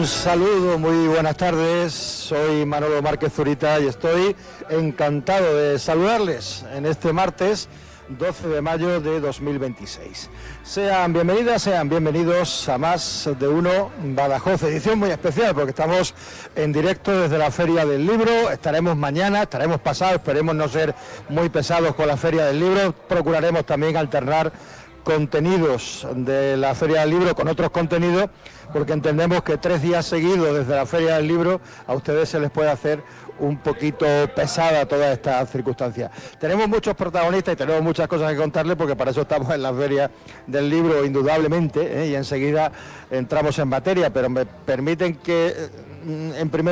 Un saludo, muy buenas tardes, soy Manolo Márquez Zurita y estoy encantado de saludarles en este martes 12 de mayo de 2026. Sean bienvenidas, sean bienvenidos a Más de Uno Badajoz, edición muy especial porque estamos en directo desde la Feria del Libro. Estaremos mañana, estaremos pasado, esperemos no ser muy pesados con la Feria del Libro, procuraremos también alternar contenidos de la Feria del Libro con otros contenidos, porque entendemos que 3 días seguidos desde la Feria del Libro a ustedes se les puede hacer un poquito pesada toda esta circunstancia. Tenemos muchos protagonistas y tenemos muchas cosas que contarles, porque para eso estamos en la Feria del Libro indudablemente, y enseguida entramos en materia, pero me permiten que en primer